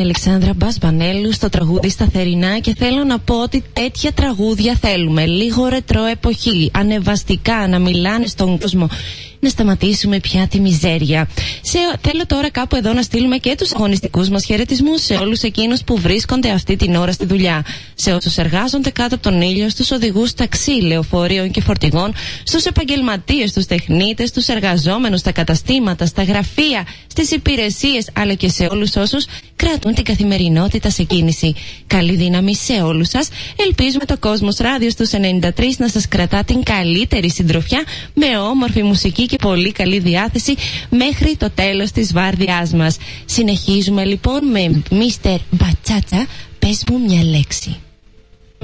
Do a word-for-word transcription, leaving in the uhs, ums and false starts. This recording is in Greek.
Αλεξάνδρα Μπασβανέλου στο τραγούδι Σταθερινά και θέλω να πω ότι τέτοια τραγούδια θέλουμε. Λίγο ρετρό εποχή, ανεβαστικά, να μιλάνε στον κόσμο. Να σταματήσουμε πια τη μιζέρια. Σε, θέλω τώρα κάπου εδώ να στείλουμε και τους αγωνιστικούς μας χαιρετισμούς σε όλους εκείνους που βρίσκονται αυτή την ώρα στη δουλειά. Σε όσους εργάζονται κάτω από τον ήλιο, στους οδηγούς ταξί, λεωφορείων και φορτηγών, στους επαγγελματίες, στους τεχνίτες, στους εργαζόμενους στα καταστήματα, στα γραφεία, στις υπηρεσίες, αλλά και σε όλους όσους κρατούν την καθημερινότητα σε κίνηση. Καλή δύναμη σε όλους σας. Ελπίζουμε το Κόσμος Ράδιο στους ενενήντα τρία να σας κρατά την καλύτερη συντροφιά με όμορφη μουσική και πολύ καλή διάθεση μέχρι το τέλος της βάρδιάς μας. Συνεχίζουμε λοιπόν με μίστερ Μπατσάτσα, πες μου μια λέξη.